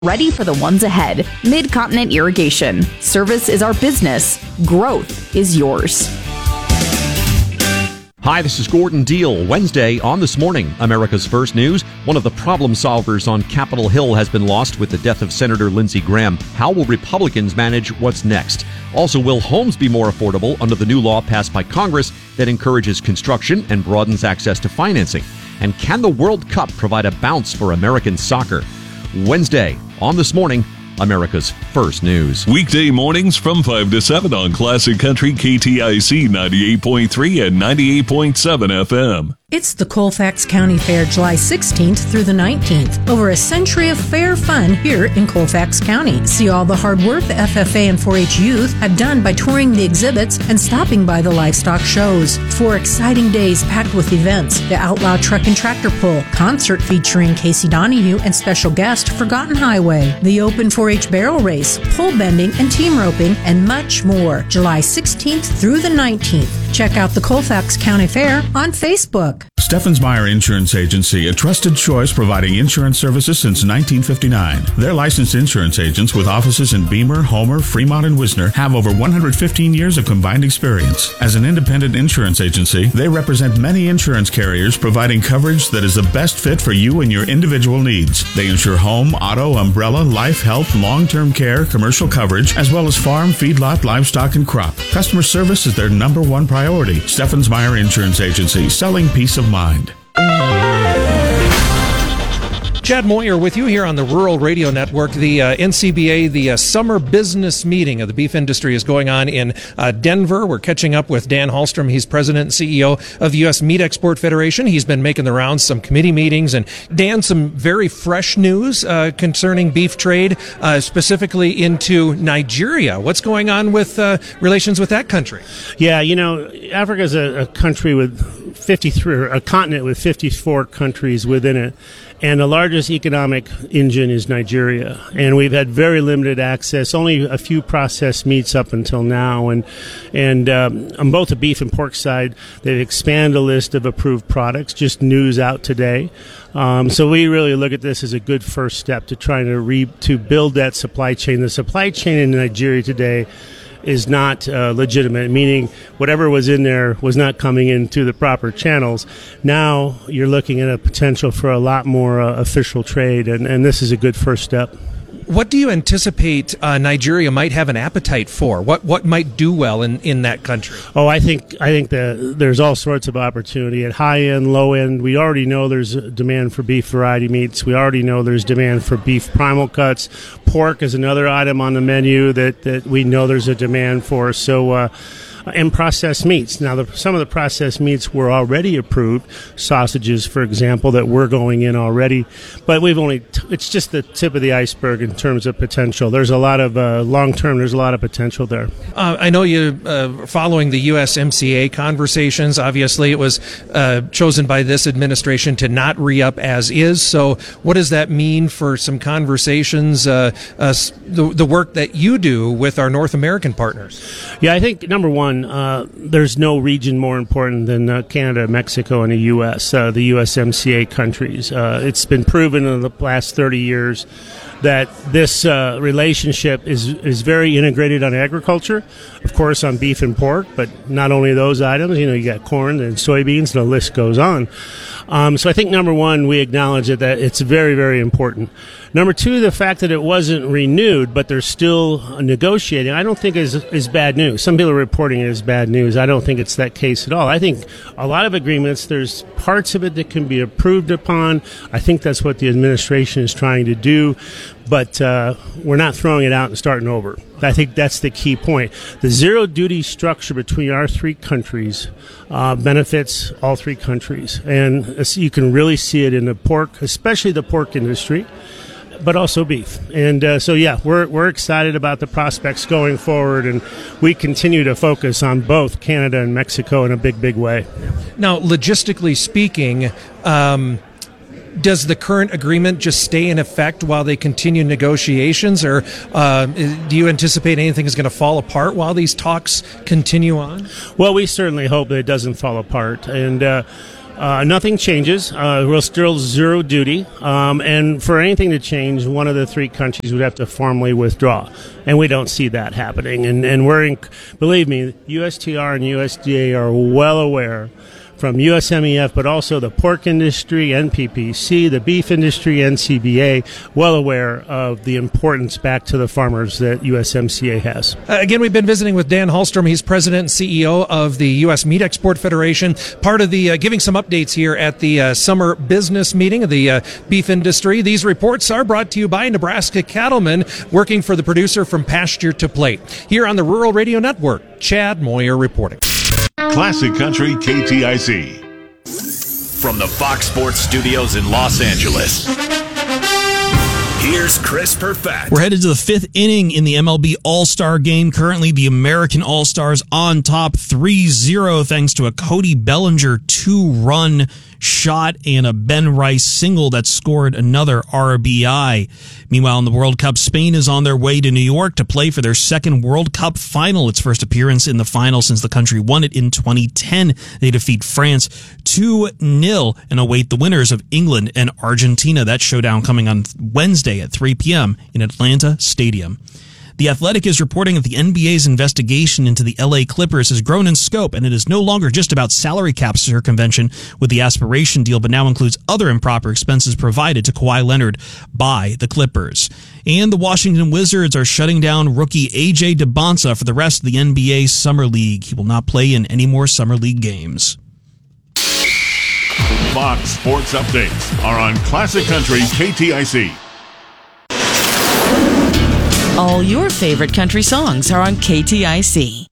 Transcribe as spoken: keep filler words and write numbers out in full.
Ready for the ones ahead. Mid-Continent Irrigation. Service is our business. Growth is yours. Hi, this is Gordon Deal. Wednesday on This Morning, America's First News. One of the problem solvers on Capitol Hill has been lost with the death of Senator Lindsey Graham. How will Republicans manage what's next? Also, will homes be more affordable under the new law passed by Congress that encourages construction and broadens access to financing? And can the World Cup provide a bounce for American soccer? Wednesday on This Morning, America's First News. Weekday mornings from five to seven on Classic Country K T I C ninety-eight point three and ninety-eight point seven F M. It's the Colfax County Fair, July sixteenth through the nineteenth. Over a century of fair fun here in Colfax County. See all the hard work the F F A and four H youth have done by touring the exhibits and stopping by the livestock shows. Four exciting days packed with events. The Outlaw Truck and Tractor Pull, concert featuring Casey Donahue and special guest Forgotten Highway. The Open four H Barrel Race, pole bending and team roping, and much more. July sixteenth through the nineteenth. Check out the Colfax County Fair on Facebook. Steffens Meyer Insurance Agency, a trusted choice providing insurance services since nineteen fifty-nine. Their licensed insurance agents with offices in Beamer, Homer, Fremont, and Wisner have over one hundred fifteen years of combined experience. As an independent insurance agency, they represent many insurance carriers providing coverage that is the best fit for you and your individual needs. They insure home, auto, umbrella, life, health, long-term care, commercial coverage, as well as farm, feedlot, livestock, and crop. Customer service is their number one priority. Steffens Meyer Insurance Agency, selling peace of mind. Chad Moyer with you here on the Rural Radio Network. The uh, N C B A, the uh, summer business meeting of the beef industry is going on in uh, Denver. We're catching up with Dan Hallstrom. He's president and C E O of the U S Meat Export Federation. He's been making the rounds, some committee meetings. And Dan, some very fresh news uh, concerning beef trade, uh, specifically into Nigeria. What's going on with uh, relations with that country? Yeah, you know, Africa is a, a country with fifty-three, or a continent with fifty-four countries within it. And the largest economic engine is Nigeria. And we've had very limited access, only a few processed meats up until now. And and um, on both the beef and pork side, they've expanded a list of approved products, just news out today. Um, so we really look at this as a good first step to trying to, re- to build that supply chain. The supply chain in Nigeria today is not uh, legitimate, meaning whatever was in there was not coming in through the proper channels. Now you're looking at a potential for a lot more uh, official trade, and, and this is a good first step. What do you anticipate uh, Nigeria might have an appetite for? What what might do well in, in that country? Oh, I think I think that there's all sorts of opportunity at high end, low end. We already know there's a demand for beef variety meats. We already know there's demand for beef primal cuts. Pork is another item on the menu that, that we know there's a demand for. So. Uh, And processed meats. Now, the, some of the processed meats were already approved. Sausages, for example, that were going in already. But we've only, t- it's just the tip of the iceberg in terms of potential. There's a lot of, uh, long term, there's a lot of potential there. Uh, I know you uh, following the U S M C A conversations. Obviously, it was uh, chosen by this administration to not re-up as is. So what does that mean for some conversations, uh, uh, the, the work that you do with our North American partners? Yeah, I think, number one, Uh, there's no region more important than uh, Canada, Mexico, and the U S, uh, the U S M C A countries. Uh, it's been proven in the last thirty years that this uh, relationship is is very integrated on agriculture, of course on beef and pork, but not only those items. You know, you got corn and soybeans, and the list goes on. Um, so I think, number one, we acknowledge that, that it's very, very important. Number two, the fact that it wasn't renewed, but they're still negotiating, I don't think is is bad news. Some people are reporting it as bad news. I don't think it's that case at all. I think a lot of agreements, there's parts of it that can be approved upon. I think that's what the administration is trying to do, but uh, we're not throwing it out and starting over. I think that's the key point. The zero duty structure between our three countries uh, benefits all three countries, and you can really see it in the pork, especially the pork industry, but also beef. And uh, so, yeah, we're we're excited about the prospects going forward, and we continue to focus on both Canada and Mexico in a big, big way. Now, logistically speaking, um, does the current agreement just stay in effect while they continue negotiations, or uh, do you anticipate anything is going to fall apart while these talks continue on? Well, we certainly hope that it doesn't fall apart. And uh, Uh, nothing changes. Uh, we're still zero duty. Um, and for anything to change, one of the three countries would have to formally withdraw. And we don't see that happening. And, and we're, in, believe me, U S T R and U S D A are well aware from U S M E F, but also the pork industry, N P P C, the beef industry, N C B A, well aware of the importance back to the farmers that U S M C A has. Uh, again, we've been visiting with Dan Hallstrom. He's president and C E O of the U S Meat Export Federation, part of the uh, giving some updates here at the uh, summer business meeting of the uh, beef industry. These reports are brought to you by Nebraska Cattlemen, working for the producer from pasture to plate. Here on the Rural Radio Network, Chad Moyer reporting. Classic Country K T I C. From the Fox Sports Studios in Los Angeles, here's Chris Perfett. We're headed to the fifth inning in the M L B All-Star Game. Currently, the American All-Stars on top three zero thanks to a Cody Bellinger two-run shot and a Ben Rice single that scored another R B I. Meanwhile, in the World Cup, Spain is on their way to New York to play for their second World Cup final, its first appearance in the final since the country won it in twenty ten. They defeat France two nil and await the winners of England and Argentina. That showdown coming on Wednesday at three p.m. in Atlanta Stadium. The Athletic is reporting that the N B A's investigation into the L A Clippers has grown in scope, and it is no longer just about salary cap circumvention with the aspiration deal, but now includes other improper expenses provided to Kawhi Leonard by the Clippers. And the Washington Wizards are shutting down rookie A J Debonsa for the rest of the N B A Summer League. He will not play in any more Summer League games. Fox Sports Updates are on Classic Country K T I C. All your favorite country songs are on K T I C.